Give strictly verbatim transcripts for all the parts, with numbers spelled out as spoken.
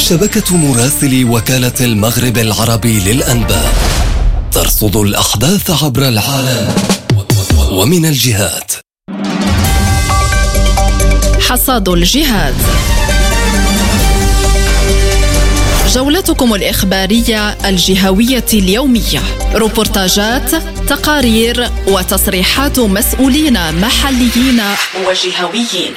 شبكة مراسلي وكالة المغرب العربي للأنباء ترصد الأحداث عبر العالم ومن الجهات. حصاد الجهات، جولتكم الإخبارية الجهوية اليومية، روبورتاجات، تقارير وتصريحات مسؤولين محليين وجهويين.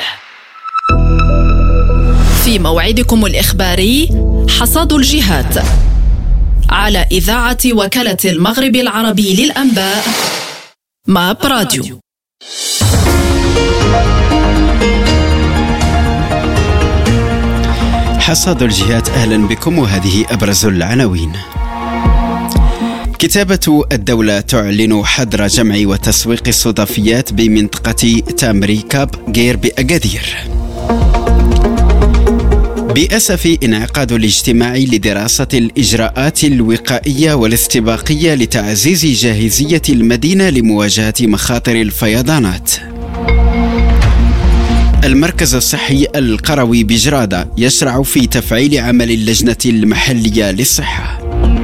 في موعدكم الإخباري حصاد الجهات على إذاعة وكالة المغرب العربي للأنباء ماب راديو. حصاد الجهات، أهلا بكم وهذه أبرز العناوين. كتابة الدولة تعلن حظر جمع وتسويق الصدفيات بمنطقة تامري كاب غير بأكادير. بأسف انعقاد الاجتماع لدراسة الإجراءات الوقائية والاستباقية لتعزيز جاهزية المدينة لمواجهة مخاطر الفيضانات. المركز الصحي القروي بجرادة يشرع في تفعيل عمل اللجنة المحلية للصحة.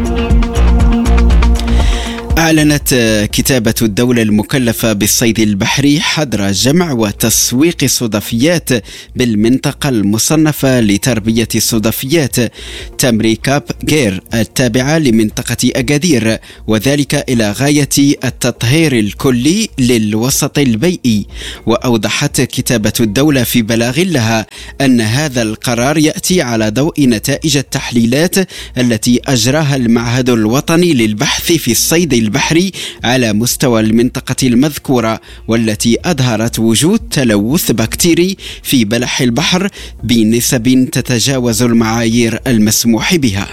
أعلنت كتابة الدولة المكلفة بالصيد البحري حظر جمع وتسويق الصدفيات بالمنطقة المصنفة لتربية الصدفيات تامري كاب غير التابعة لمنطقة أكادير، وذلك إلى غاية التطهير الكلي للوسط البيئي. وأوضحت كتابة الدولة في بلاغ لها أن هذا القرار يأتي على ضوء نتائج التحليلات التي أجراها المعهد الوطني للبحث في الصيد البحري على مستوى المنطقة المذكورة، والتي أظهرت وجود تلوث بكتيري في بلح البحر بنسب تتجاوز المعايير المسموح بها.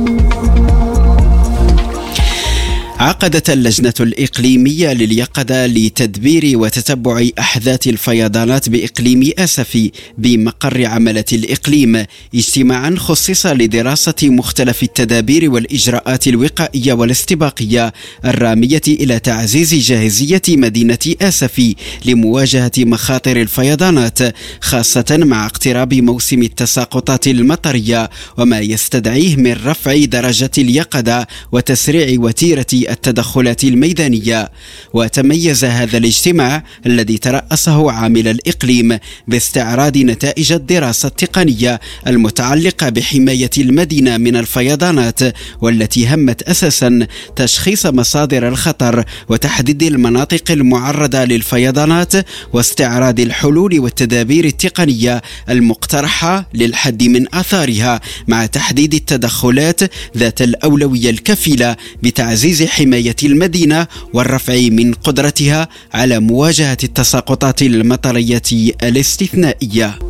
عقدت اللجنة الإقليمية لليقظة لتدبير وتتبع أحداث الفيضانات بإقليم أسفي بمقر عملة الإقليم اجتماعا خصص لدراسة مختلف التدابير والإجراءات الوقائية والاستباقية الرامية إلى تعزيز جاهزية مدينة أسفي لمواجهة مخاطر الفيضانات، خاصة مع اقتراب موسم التساقطات المطرية وما يستدعيه من رفع درجة اليقظة وتسريع وتيرة التدخلات الميدانية. وتميز هذا الاجتماع الذي ترأسه عامل الإقليم باستعراض نتائج الدراسة التقنية المتعلقة بحماية المدينة من الفيضانات، والتي همت أساسا تشخيص مصادر الخطر وتحديد المناطق المعرضة للفيضانات واستعراض الحلول والتدابير التقنية المقترحة للحد من آثارها، مع تحديد التدخلات ذات الأولوية الكفيلة بتعزيز حماية المدينة والرفع من قدرتها على مواجهة التساقطات المطرية الاستثنائية.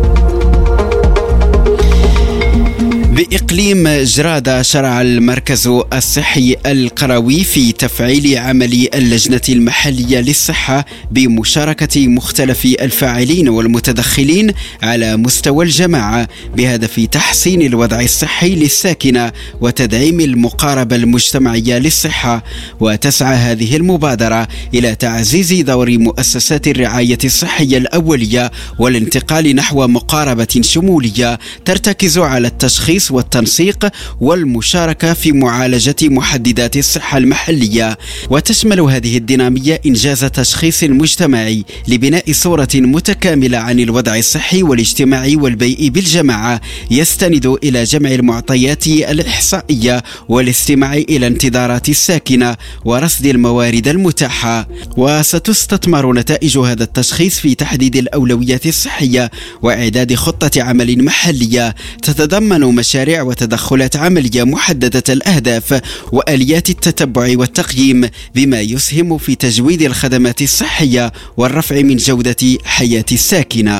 بإقليم جرادة شرع المركز الصحي القروي في تفعيل عمل اللجنة المحلية للصحة بمشاركة مختلف الفاعلين والمتدخلين على مستوى الجماعة بهدف تحسين الوضع الصحي للساكنة وتدعيم المقاربة المجتمعية للصحة. وتسعى هذه المبادرة إلى تعزيز دور مؤسسات الرعاية الصحية الأولية والانتقال نحو مقاربة شمولية ترتكز على التشخيص والتنسيق والمشاركة في معالجة محددات الصحة المحلية. وتشمل هذه الدينامية إنجاز تشخيص مجتمعي لبناء صورة متكاملة عن الوضع الصحي والاجتماعي والبيئي بالجماعة، يستند إلى جمع المعطيات الإحصائية والاستماع إلى انتظارات الساكنة ورصد الموارد المتاحة. وستستثمر نتائج هذا التشخيص في تحديد الأولويات الصحية وإعداد خطة عمل محلية تتضمن مشاريع وتدخلات عملية محددة الأهداف وآليات التتبع والتقييم، بما يسهم في تجويد الخدمات الصحية والرفع من جودة حياة الساكنة.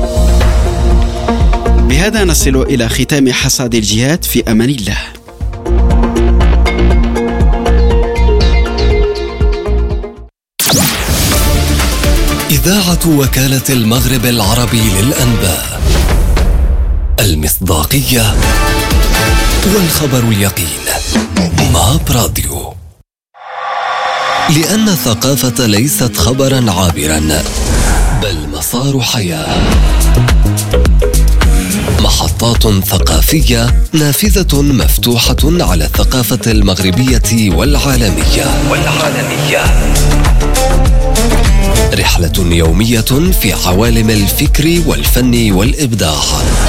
بهذا نصل إلى ختام حصاد الجهات، في أمان الله. إذاعة وكالة المغرب العربي للأنباء، المصداقية والخبر اليقين. ماب راديو، لأن الثقافة ليست خبرا عابرا بل مسار حياة. محطة محطات ثقافية نافذة مفتوحة على الثقافة المغربية والعالمية والعالمية رحلة يومية في عوالم الفكر والفن والإبداع.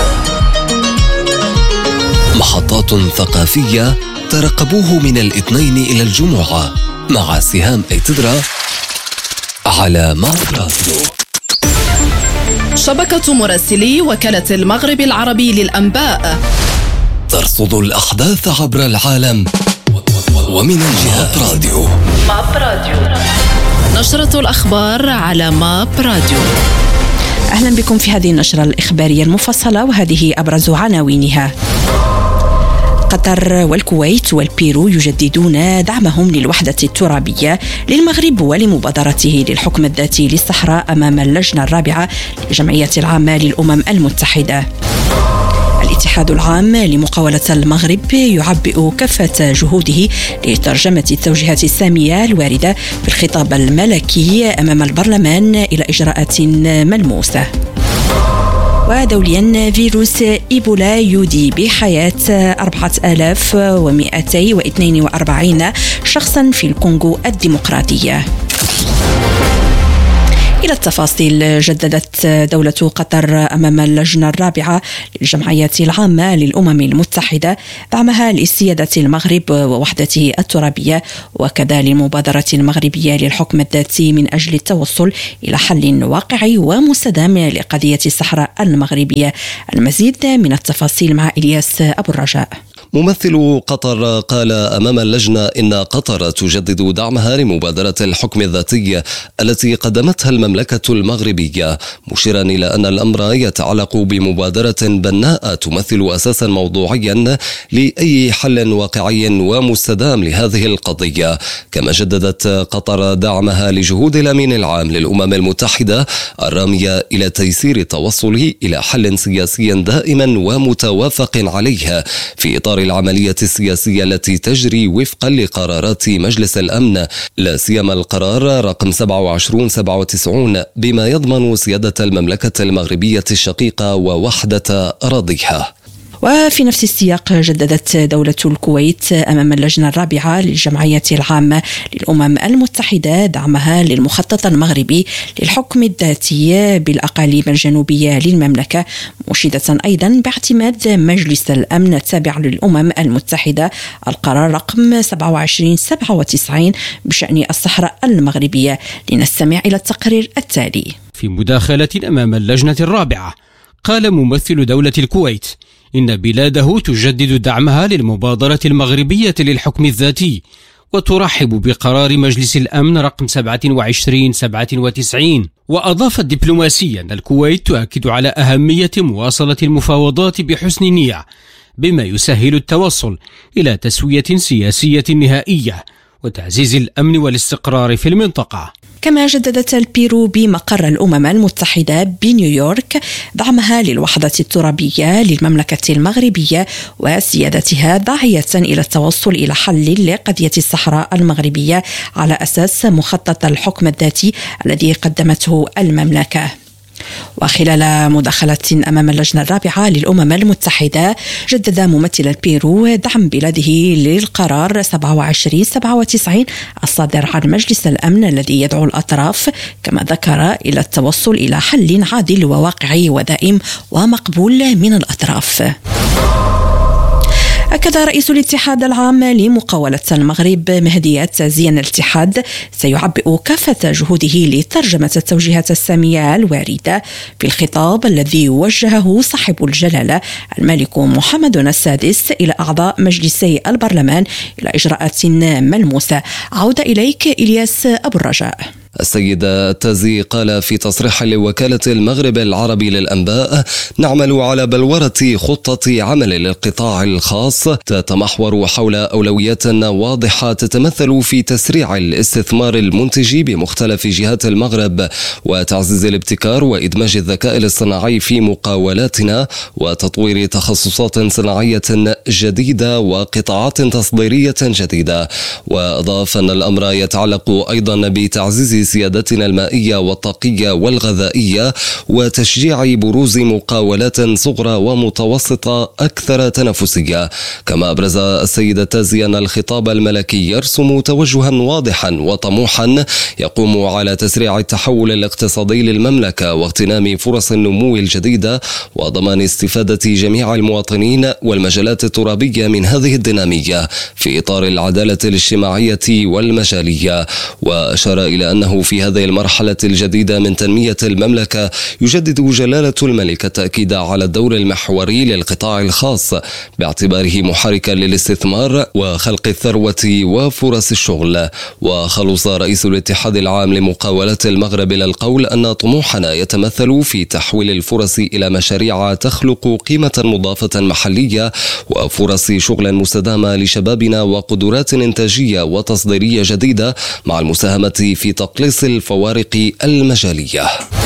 محطات ثقافية ترقبوه من الاثنين إلى الجمعة مع سهام ايتدرا على ما براديو. شبكة مراسلي وكالة المغرب العربي للأنباء ترصد الأحداث عبر العالم ومن الجهات راديو. ماب راديو، نشرة الأخبار على ماب راديو. أهلا بكم في هذه النشرة الإخبارية المفصلة، وهذه أبرز عناوينها. قطر والكويت والبيرو يجددون دعمهم للوحدة الترابية للمغرب ولمبادرته للحكم الذاتي للصحراء أمام اللجنة الرابعة للجمعية العامة للأمم المتحدة. الاتحاد العام لمقاولة المغرب يعبئ كافة جهوده لترجمة التوجيهات السامية الواردة في الخطاب الملكي أمام البرلمان إلى إجراءات ملموسة. ودوليا فيروس إيبولا يودي بحياة أربعة آلاف ومئتين واثنين وأربعين شخصا في الكونغو الديمقراطية. إلى التفاصيل. جددت دولة قطر أمام اللجنة الرابعة للجمعية العامة للأمم المتحدة دعمها لسيادة المغرب ووحدته الترابية، وكذا للمبادرة المغربية للحكم الذاتي من أجل التوصل إلى حل واقعي ومستدام لقضية الصحراء المغربية. المزيد من التفاصيل مع إلياس أبو الرجاء. ممثل قطر قال أمام اللجنة إن قطر تجدد دعمها لمبادرة الحكم الذاتي التي قدمتها المملكة المغربية، مشيرا إلى أن الأمر يتعلق بمبادرة بناء تمثل أساسا موضوعيا لأي حل واقعي ومستدام لهذه القضية. كما جددت قطر دعمها لجهود الأمين العام للأمم المتحدة الرامية إلى تيسير التوصل إلى حل سياسي دائما ومتوافق عليه في إطار العملية السياسية التي تجري وفقا لقرارات مجلس الأمن، لا سيما القرار رقم سبعة وعشرين سبعة وتسعين بما يضمن سيادة المملكة المغربية الشقيقة ووحدة أراضيها. وفي نفس السياق جددت دولة الكويت أمام اللجنة الرابعة للجمعية العامة للأمم المتحدة دعمها للمخطط المغربي للحكم الذاتي بالأقاليم الجنوبية للمملكة، مشيدة أيضا باعتماد مجلس الأمن التابع للأمم المتحدة القرار رقم سبعة وعشرين سبعة وتسعين بشأن الصحراء المغربية. لنستمع إلى التقرير التالي. في مداخلة أمام اللجنة الرابعة قال ممثل دولة الكويت إن بلاده تجدد دعمها للمبادرة المغربية للحكم الذاتي، وترحب بقرار مجلس الأمن رقم سبعة وعشرين سبعة وتسعين. وأضافت دبلوماسيا أن الكويت تؤكد على أهمية مواصلة المفاوضات بحسن نية بما يسهل التوصل إلى تسوية سياسية نهائية وتعزيز الأمن والاستقرار في المنطقة. كما جددت البيرو بمقر الأمم المتحدة بنيويورك دعمها للوحدة الترابية للمملكة المغربية وسيادتها، داعية إلى التوصل إلى حل لقضية الصحراء المغربية على أساس مخطط الحكم الذاتي الذي قدمته المملكة. وخلال مداخلة أمام اللجنة الرابعة للأمم المتحدة جدد ممثل البيرو دعم بلاده للقرار سبعة وعشرين سبعة وتسعين الصادر عن مجلس الأمن الذي يدعو الأطراف، كما ذكر، إلى التوصل إلى حل عادل وواقعي ودائم ومقبول من الأطراف. أكد رئيس الاتحاد العام لمقاولة المغرب مهدي التازي أن الاتحاد سيعبئ كافة جهوده لترجمة التوجيهات السامية الواردة في الخطاب الذي وجهه صاحب الجلالة الملك محمد السادس إلى أعضاء مجلسي البرلمان إلى إجراءات ملموسة. عودة إليك إلياس أبو الرجاء. السيد التازي قال في تصريح لوكالة المغرب العربي للأنباء: نعمل على بلورة خطة عمل للقطاع الخاص تتمحور حول أولويات واضحة تتمثل في تسريع الاستثمار المنتج بمختلف جهات المغرب وتعزيز الابتكار وإدماج الذكاء الاصطناعي في مقاولاتنا وتطوير تخصصات صناعية جديدة وقطاعات تصديرية جديدة. وأضاف أن الأمر يتعلق أيضا بتعزيز سيادتنا المائية والطاقية والغذائية وتشجيع بروز مقاولات صغرى ومتوسطة أكثر تنافسية. كما أبرز السيد تازي أن الخطاب الملكي يرسم توجها واضحا وطموحا يقوم على تسريع التحول الاقتصادي للمملكة واغتنام فرص النمو الجديدة وضمان استفادة جميع المواطنين والمجالات الترابية من هذه الدينامية في إطار العدالة الاجتماعية والمجالية. وأشار إلى أنه في هذه المرحلة الجديدة من تنمية المملكة يجدد جلالة الملك التأكيد على الدور المحوري للقطاع الخاص باعتباره محركا للاستثمار وخلق الثروة وفرص الشغل. وخلص رئيس الاتحاد العام لمقاولات المغرب إلى القول أن طموحنا يتمثل في تحويل الفرص إلى مشاريع تخلق قيمة مضافة محلية وفرص شغل مستدامة لشبابنا وقدرات إنتاجية وتصديرية جديدة مع المساهمة في تقليص الفوارق المجالية.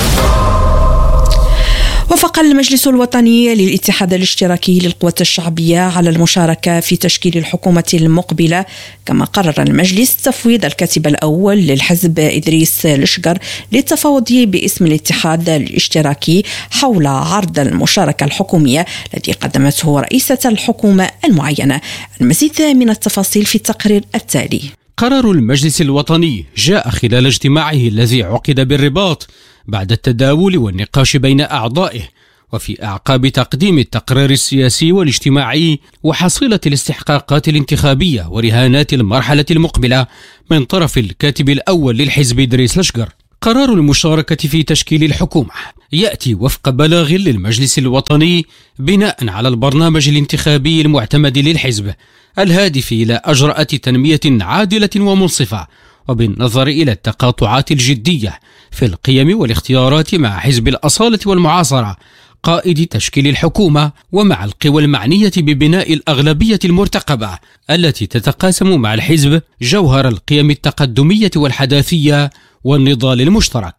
وافق المجلس الوطني للاتحاد الاشتراكي للقوات الشعبية على المشاركة في تشكيل الحكومة المقبلة. كما قرر المجلس تفويض الكاتب الأول للحزب إدريس لشقر للتفاوض باسم الاتحاد الاشتراكي حول عرض المشاركة الحكومية الذي قدمته رئيسة الحكومة المعينة. المزيد من التفاصيل في التقرير التالي. قرار المجلس الوطني جاء خلال اجتماعه الذي عقد بالرباط بعد التداول والنقاش بين أعضائه وفي أعقاب تقديم التقرير السياسي والاجتماعي وحصيلة الاستحقاقات الانتخابية ورهانات المرحلة المقبلة من طرف الكاتب الأول للحزب إدريس لشقر. قرار المشاركة في تشكيل الحكومة يأتي وفق بلاغ للمجلس الوطني بناء على البرنامج الانتخابي المعتمد للحزب الهادف إلى أجرأة تنمية عادلة ومنصفة وبالنظر إلى التقاطعات الجدية في القيم والاختيارات مع حزب الأصالة والمعاصرة قائد تشكيل الحكومة ومع القوى المعنية ببناء الأغلبية المرتقبة التي تتقاسم مع الحزب جوهر القيم التقدمية والحداثية والنضال المشترك.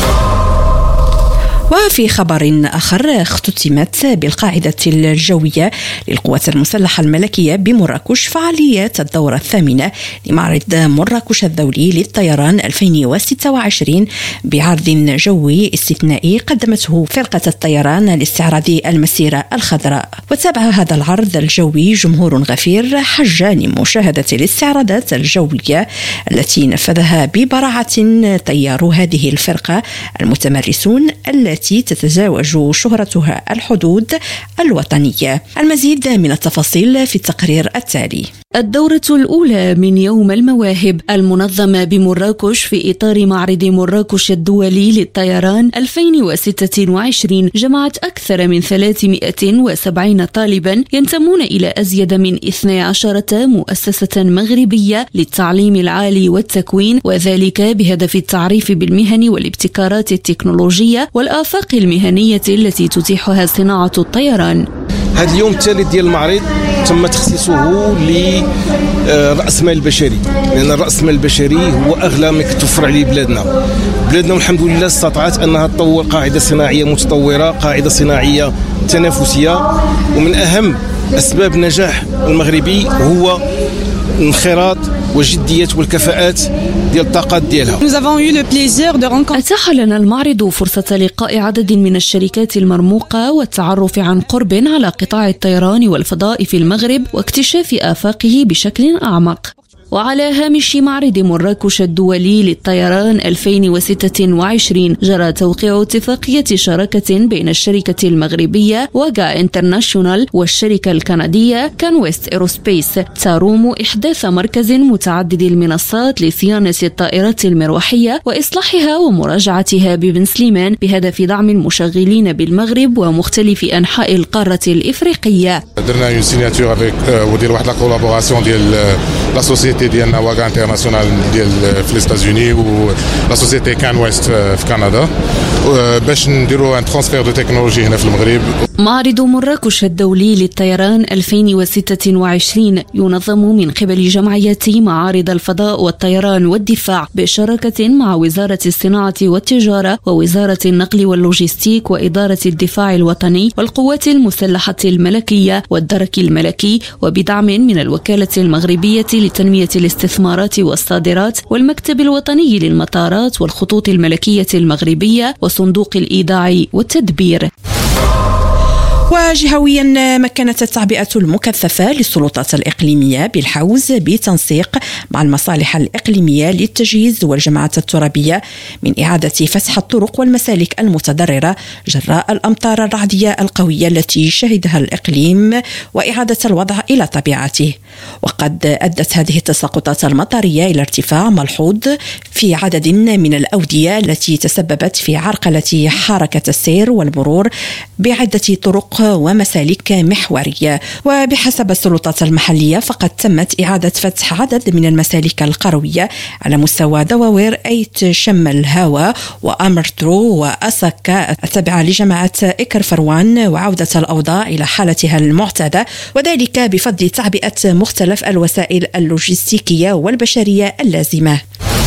وفي خبر آخر اختتمت بالقاعدة الجوية للقوات المسلحة الملكية بمراكش فعاليات الدورة الثامنة لمعرض مراكش الدولي للطيران ألفين وستة وعشرين بعرض جوي استثنائي قدمته فرقة الطيران لاستعراض المسيرة الخضراء. وتابع هذا العرض الجوي جمهور غفير حجا لمشاهدة الاستعراضات الجوية التي نفذها ببراعة طيار هذه الفرقة المتمرسون التي تتزاوج شهرتها الحدود الوطنية. المزيد من التفاصيل في التقرير التالي. الدورة الأولى من يوم المواهب المنظمة بمراكش في إطار معرض مراكش الدولي للطيران ألفين وستة وعشرين جمعت أكثر من ثلاثمائة وسبعين طالبا ينتمون إلى أزيد من اثنتي عشرة مؤسسة مغربية للتعليم العالي والتكوين، وذلك بهدف التعريف بالمهن والابتكارات التكنولوجية والآفاق المهنية التي تتيحها صناعة الطيران. هذا اليوم الثالث ديال المعرض تم تخصيصه لرأس مال البشري، لأن الرأس مال البشري هو أغلى ما كتوفر عليه بلادنا. بلادنا والحمد لله استطاعت أنها تطور قاعدة صناعية متطورة، قاعدة صناعية تنافسية، ومن أهم أسباب نجاح المغربي هو الانخراط والجدية والكفاءات ديال الطاقات ديالها. أتاح لنا المعرض فرصة لقاء عدد من الشركات المرموقة والتعرف عن قرب على قطاع الطيران والفضاء في المغرب واكتشاف آفاقه بشكل أعمق. وعلى هامش معرض مراكش الدولي للطيران ألفين وستة وعشرين جرى توقيع اتفاقية شراكة بين الشركة المغربية واجا انترناشونال والشركة الكندية كانويست ايروسبيس تروم إحداث مركز متعدد المنصات لصيانة الطائرات المروحية وإصلاحها ومراجعتها ببن سليمان بهدف دعم المشغلين بالمغرب ومختلف أنحاء القارة الإفريقية. درنا اون سيناتور افيك ودير واحد لا كولابوراسيون ديال لا سوسيتي ديالنا واغا انترناسيونال ديال في لي ستازوني و لا سوسيتي كان ويست في كندا باش نديروا ان ترانسفير دو تكنولوجي هنا في المغرب. معرض مراكش الدولي للطيران ألفين وستة وعشرين ينظم من قبل جمعية معارض الفضاء والطيران والدفاع بشراكة مع وزارة الصناعة والتجارة ووزارة النقل واللوجستيك وإدارة الدفاع الوطني والقوات المسلحة الملكية والدرك الملكي وبدعم من الوكالة المغربية لتنمية الاستثمارات والصادرات والمكتب الوطني للمطارات والخطوط الملكية المغربية وصندوق الإيداع والتدبير. وجهويا مكنت التعبئة المكثفة للسلطات الإقليمية بالحوز بتنسيق مع المصالح الإقليمية للتجهيز والجماعات الترابية من إعادة فتح الطرق والمسالك المتضررة جراء الأمطار الرعدية القوية التي شهدها الإقليم وإعادة الوضع إلى طبيعته. وقد أدت هذه التساقطات المطرية إلى ارتفاع ملحوظ في عدد من الأودية التي تسببت في عرقلة حركة السير والمرور بعدة طرق ومسالك محورية. وبحسب السلطات المحلية فقد تمت إعادة فتح عدد من المسالك القروية على مستوى دواوير أيت شم الهاوى وأمرترو وأسكا التابعة لجماعة إكر فروان وعودة الأوضاع إلى حالتها المعتادة، وذلك بفضل تعبئة مختلف الوسائل اللوجستيكية والبشرية اللازمة.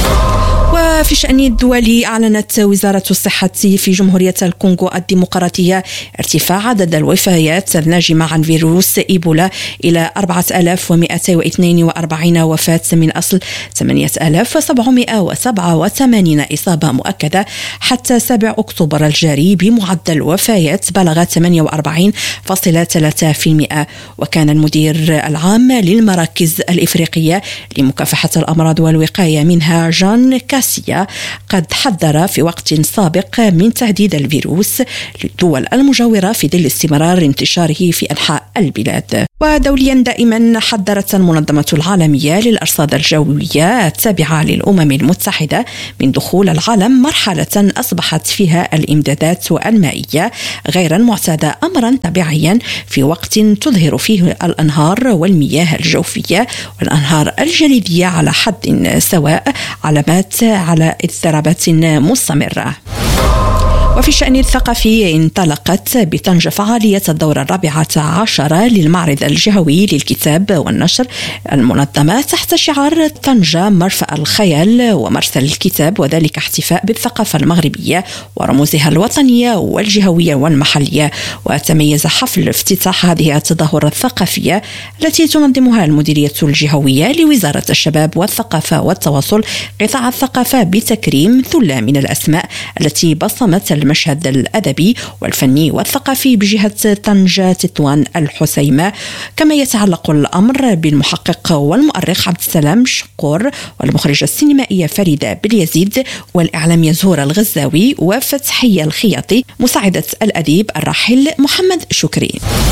وفي شأن الدولي أعلنت وزارة الصحة في جمهورية الكونغو الديمقراطية ارتفاع عدد الوفيات الناجمة عن فيروس إيبولا إلى أربعة آلاف ومئتين واثنين وأربعين وفاة من أصل ثمانية آلاف وسبعمئة وسبعة وثمانين إصابة مؤكدة حتى سابع أكتوبر الجاري، بمعدل وفيات بلغ ثمانية وأربعين فاصلة ثلاثة بالمئة. وكان المدير العام للمراكز الإفريقية لمكافحة الأمراض والوقاية منها جان كاسيا قد حذر في وقت سابق من تهديد الفيروس للدول المجاورة في ظل استمرار انتشاره في أنحاء البلاد. ودوليا دائما حذرت المنظمة العالمية للأرصاد الجوية التابعة للأمم المتحدة من دخول العالم مرحلة أصبحت فيها الإمدادات المائية غير المعتادة أمرا طبيعيا في وقت تظهر فيه الأنهار والمياه الجوفية والأنهار الجليدية على حد سواء علامات على اضطرابات مستمرة. وفي الشأن الثقافي انطلقت بطنجة فعالية الدورة الرابعة عشرة للمعرض الجهوي للكتاب والنشر المنظمة تحت شعار طنجة مرفأ الخيال ومرسل الكتاب، وذلك احتفاء بالثقافة المغربية ورموزها الوطنية والجهوية والمحلية. وتميز حفل افتتاح هذه التظاهرة الثقافية التي تنظمها المديرية الجهوية لوزارة الشباب والثقافة والتواصل قطاع الثقافة بتكريم ثلة من الأسماء التي بصمت المشهد الأدبي والفني والثقافي بجهة طنجة تطوان الحسيمة. كما يتعلق الأمر بالمحقق والمؤرخ عبد السلام شقور والمخرجة السينمائية فريدة باليزيد والإعلامية زهورة الغزاوي وفتحية الخياطي مساعدة الأديب الراحل محمد شكري.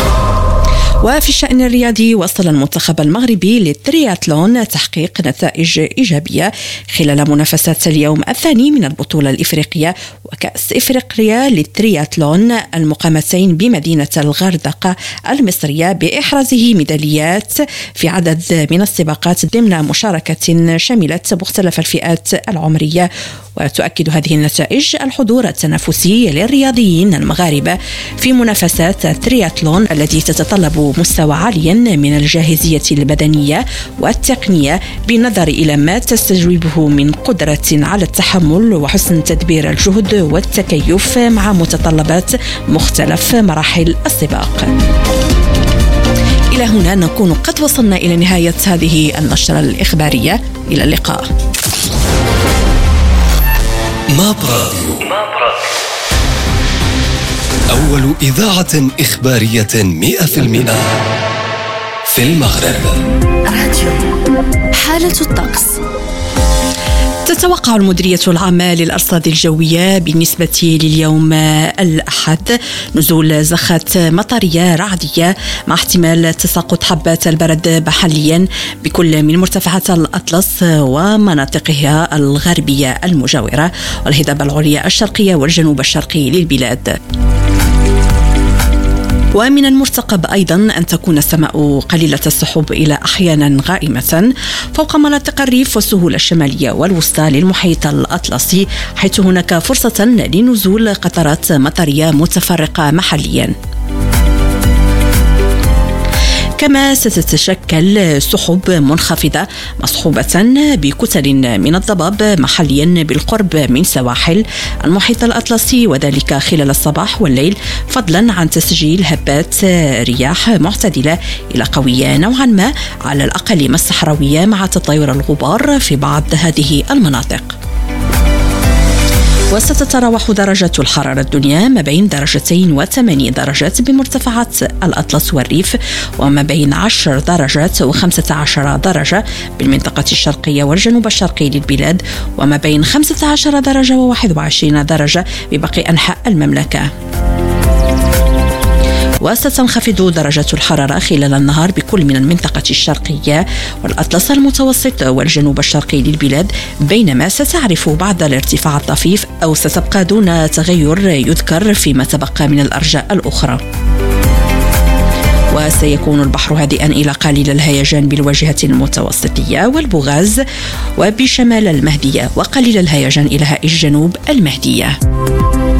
وفي الشأن الرياضي وصل المنتخب المغربي للترياتلون تحقيق نتائج إيجابية خلال منافسات اليوم الثاني من البطولة الإفريقية وكأس إفريقيا للترياتلون المقامتين بمدينة الغردقة المصرية، بإحرازه ميداليات في عدد من السباقات ضمن مشاركة شملت مختلف الفئات العمرية. وتؤكد هذه النتائج الحضور التنافسي للرياضيين المغاربة في منافسات الترياتلون التي تتطلب مستوى عالي من الجاهزية البدنية والتقنية بالنظر إلى ما تستجلبه من قدرة على التحمل وحسن تدبير الجهد والتكيف مع متطلبات مختلف مراحل السباق. إلى هنا نكون قد وصلنا إلى نهاية هذه النشرة الإخبارية. إلى اللقاء. ماب راديو، أول إذاعة إخبارية مئة بالمئة في المغرب. راديو حالة الطقس. تتوقع المديرية العامة للأرصاد الجوية بالنسبة لليوم الأحد نزول زخات مطرية رعدية مع احتمال تساقط حبات البرد محليا بكل من مرتفعات الأطلس ومناطقها الغربية المجاورة والهضبة العليا الشرقية والجنوب الشرقي للبلاد. ومن المرتقب أيضا أن تكون السماء قليلة السحب إلى أحيانا غائمة فوق مناطق الريف والسهول الشمالية والوسطى للمحيط الأطلسي، حيث هناك فرصة لنزول قطرات مطرية متفرقة محليا. كما ستتشكل سحب منخفضة مصحوبة بكتل من الضباب محليا بالقرب من سواحل المحيط الأطلسي، وذلك خلال الصباح والليل، فضلا عن تسجيل هبات رياح معتدلة إلى قوية نوعا ما على الأقل ما الصحراوية مع تطاير الغبار في بعض هذه المناطق. وستتراوح درجات الحرارة الدنيا ما بين درجتين وثمانية درجات بمرتفعات الأطلس والريف، وما بين عشر درجات وخمسة عشر درجة بالمنطقة الشرقية والجنوب الشرقي للبلاد، وما بين خمسة عشر درجة وواحد وعشرين درجة بباقي أنحاء المملكة. وستنخفض درجة الحرارة خلال النهار بكل من المنطقة الشرقية والأطلس المتوسط والجنوب الشرقي للبلاد، بينما ستعرف بعض الارتفاع الطفيف أو ستبقى دون تغير يذكر فيما تبقى من الأرجاء الأخرى. وسيكون البحر هادئا إلى قليل الهيجان بالواجهة المتوسطية والبوغاز وبشمال المهدية، وقليل الهيجان إلى هاء الجنوب المهدية.